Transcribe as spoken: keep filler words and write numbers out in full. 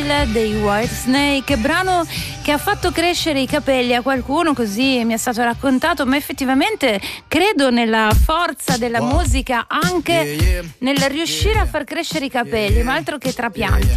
Girl dei Whitesnake, brano che ha fatto crescere i capelli a qualcuno, così mi è stato raccontato, ma effettivamente credo nella forza della wow. musica anche yeah, yeah. nel riuscire yeah, a far crescere i capelli, yeah, ma altro che trapianti.